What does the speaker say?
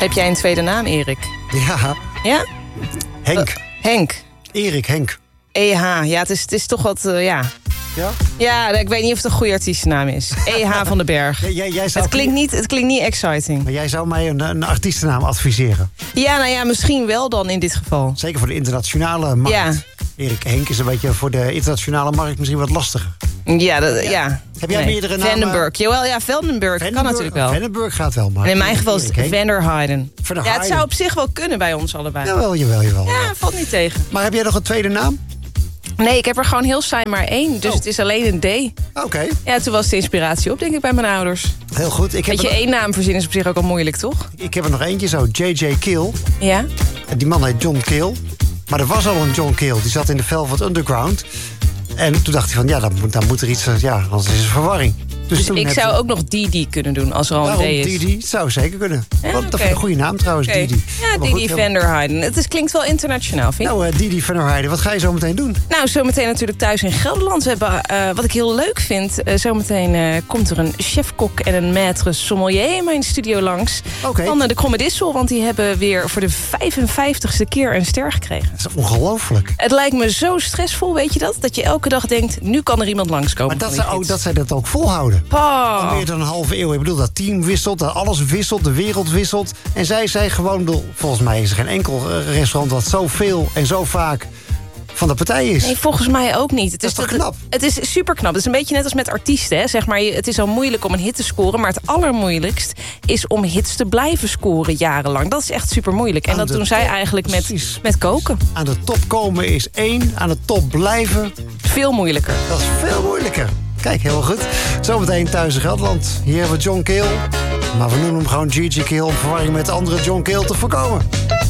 Heb jij een tweede naam, Erik? Ja. Ja? Henk. Henk. Erik Henk. EH. Ja, het is toch wat, ja... Ja? Ja, ik weet niet of het een goede artiestennaam is. EH van den Berg. Jij zou Het klinkt niet exciting. Maar jij zou mij een artiestennaam adviseren. Ja, nou ja, misschien wel dan in dit geval. Zeker voor de internationale markt. Ja. Erik Henk is een beetje voor de internationale markt misschien wat lastiger. Ja. Heb jij meerdere namen? Vandenberg. Jawel, ja, Veldenberg kan natuurlijk wel. Vandenberg gaat wel, maar... En in mijn geval is het Vander Heiden. Ja, het zou op zich wel kunnen bij ons allebei. Jawel. Ja, valt niet tegen. Maar heb jij nog een tweede naam? Nee, ik heb er gewoon heel saai maar 1. Dus het is alleen een D. Oké. Ja, toen was de inspiratie op, denk ik, bij mijn ouders. Heel goed. Weet je, 1 naam verzinnen is op zich ook al moeilijk, toch? Ik heb er nog eentje zo, J.J. Kill. Ja? En die man heet John Kill. Maar er was al een John Kill, die zat in de Velvet Underground. En toen dacht hij van, ja, dan moet er iets... Ja, anders is er verwarring. Dus ik zou ook nog Didi kunnen doen als er al een D is. Didi? Het zou zeker kunnen. Ja, Dat vind ik een goede naam trouwens, Didi. Ja, Didi Vander Heiden. Het klinkt wel internationaal, vind ik. Nou, Didi Vander Heiden, wat ga je zo meteen doen? Nou, zometeen natuurlijk thuis in Gelderland. We hebben, wat ik heel leuk vind, zometeen komt er een chef-kok en een maître sommelier in mijn studio langs. Van de Kromme Dissel, want die hebben weer voor de 55ste keer een ster gekregen. Dat is ongelooflijk. Het lijkt me zo stressvol, weet je dat? Dat je elke dag denkt, nu kan er iemand langskomen. Maar dat zij dat ook volhouden. Al meer dan een halve eeuw. Ik bedoel, dat team wisselt, dat alles wisselt, de wereld wisselt. En zij gewoon, volgens mij is er geen enkel restaurant wat zo veel en zo vaak van de partij is. Nee, volgens mij ook niet. Dat is toch knap? Het is super knap. Het is een beetje net als met artiesten. Hè? Zeg maar, het is al moeilijk om een hit te scoren, maar het allermoeilijkst is om hits te blijven scoren jarenlang. Dat is echt super moeilijk. En dat doen zij eigenlijk met koken. Aan de top komen is 1, aan de top blijven... Veel moeilijker. Dat is veel moeilijker. Kijk, heel goed. Zometeen thuis in Gelderland. Hier hebben we John Kill. Maar we noemen hem gewoon Gigi Kill om verwarring met de andere John Kill te voorkomen.